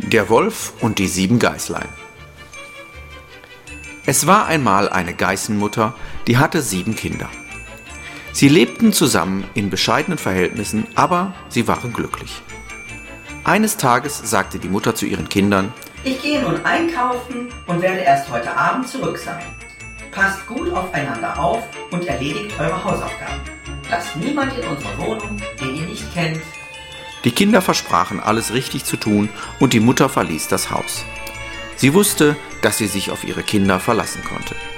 Der Wolf und die 7 Geißlein. Es war einmal eine Geißenmutter, die hatte 7 Kinder. Sie lebten zusammen in bescheidenen Verhältnissen, aber sie waren glücklich. Eines Tages sagte die Mutter zu ihren Kindern: Ich gehe nun einkaufen und werde erst heute Abend zurück sein. Passt gut aufeinander auf und erledigt eure Hausaufgaben. Lasst niemand in unsere Wohnung, den ihr nicht kennt. Die Kinder versprachen, alles richtig zu tun, und die Mutter verließ das Haus. Sie wusste, dass sie sich auf ihre Kinder verlassen konnte.